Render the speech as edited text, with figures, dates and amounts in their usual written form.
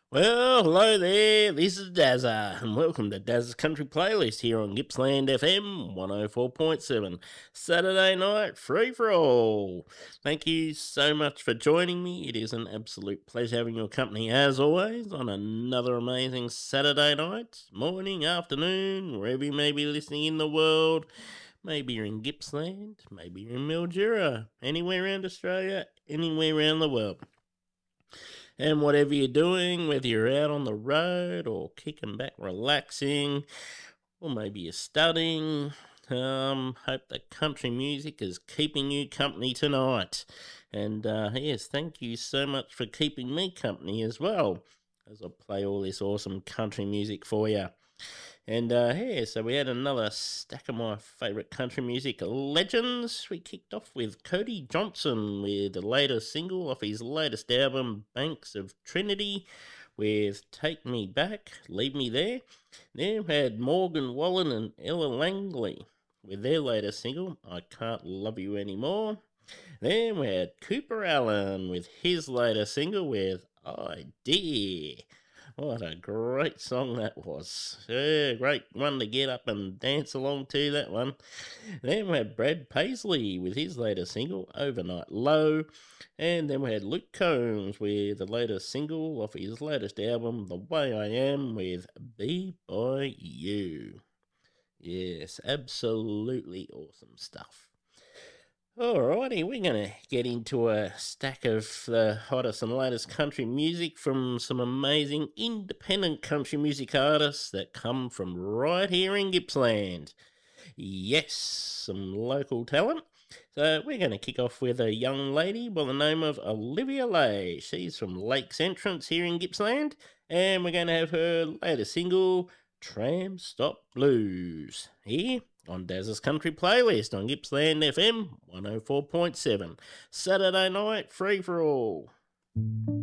Well, hello there. This is Dazza, and welcome to Dazza's Country Playlist here on Gippsland FM 104.7. Saturday night free for all. Thank you so much for joining me. It is an absolute pleasure having your company as always on another amazing Saturday night, morning, afternoon, wherever you may be listening in the world. Maybe you're in Gippsland, maybe you're in Mildura, anywhere around Australia, anywhere around the world. And whatever you're doing, whether you're out on the road or kicking back, relaxing, or maybe you're studying, hope that country music is keeping you company tonight. And yes, thank you so much for keeping me company as well as I play all this awesome country music for you. And yeah, so we had another stack of my favourite country music legends. We kicked off with Cody Johnson with the latest single off his latest album, Banks of Trinity, with Take Me Back, Leave Me There. Then we had Morgan Wallen and Ella Langley with their latest single, I Can't Love You Anymore. Then we had Cooper Allen with his latest single with I Dare. What a great song that was. Yeah, great one to get up and dance along to, that one. Then we had Brad Paisley with his latest single, Overnight Low. And then we had Luke Combs with the latest single off his latest album, The Way I Am, with Be By You. Yes, absolutely awesome stuff. Alrighty, we're going to get into a stack of the hottest and latest country music from some amazing independent country music artists that come from right here in Gippsland. Yes, some local talent. So we're going to kick off with a young lady by the name of Olivia Lay. She's from Lakes Entrance here in Gippsland, and we're going to have her latest single, Tram Stop Blues, here on Daz's Country Playlist on Gippsland FM 104.7. Saturday night, free for all.